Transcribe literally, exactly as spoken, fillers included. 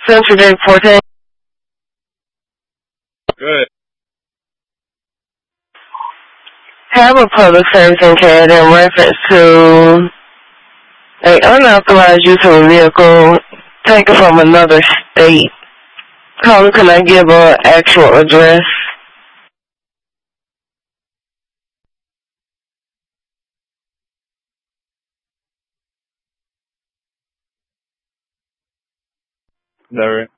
Central District fourteen. Good. Have a public service in Canada in reference to an unauthorized use of a vehicle taken from another state. How can I give an actual address? Larry.